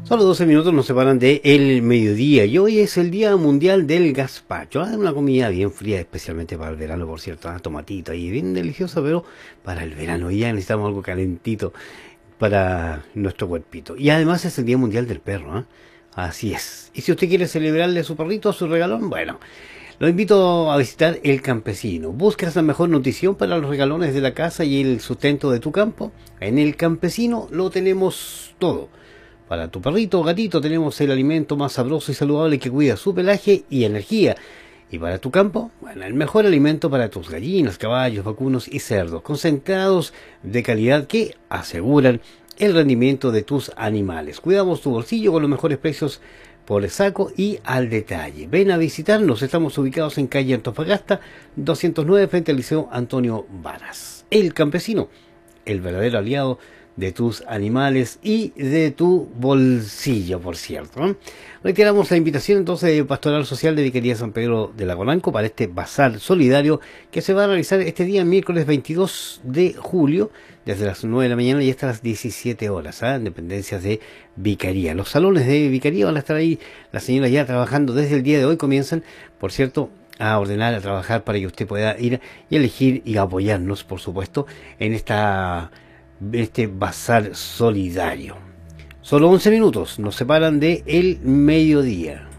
Solo 12 minutos nos separan de el mediodía y hoy es el Día Mundial del Gazpacho. Una comida bien fría, especialmente para el verano, por cierto. Tomatito ahí, bien deliciosa, pero para el verano ya necesitamos algo calentito para nuestro cuerpito. Y además es el Día Mundial del Perro, ¿eh? Así es. Y si usted quiere celebrarle a su perrito, a su regalón, bueno, lo invito a visitar El Campesino. ¿Buscas la mejor nutrición para los regalones de la casa y el sustento de tu campo? En El Campesino lo tenemos todo. Para tu perrito o gatito tenemos el alimento más sabroso y saludable que cuida su pelaje y energía. Y para tu campo, bueno, el mejor alimento para tus gallinas, caballos, vacunos y cerdos, concentrados de calidad que aseguran el rendimiento de tus animales. Cuidamos tu bolsillo con los mejores precios por el saco y al detalle. Ven a visitarnos, estamos ubicados en calle Antofagasta 209 frente al Liceo Antonio Varas. El Campesino, el verdadero aliado de tus animales y de tu bolsillo, por cierto, ¿no? Reiteramos la invitación entonces de Pastoral Social de Vicaría San Pedro de Lagonanco para este bazar solidario que se va a realizar este día miércoles 22 de julio desde las 9 de la mañana y hasta las 17 horas, en dependencias de Vicaría. Los salones de Vicaría van a estar ahí, las señoras ya trabajando desde el día de hoy, comienzan, por cierto, a ordenar, a trabajar para que usted pueda ir y elegir y apoyarnos, por supuesto, en este bazar solidario. Solo 11 minutos nos separan de el mediodía.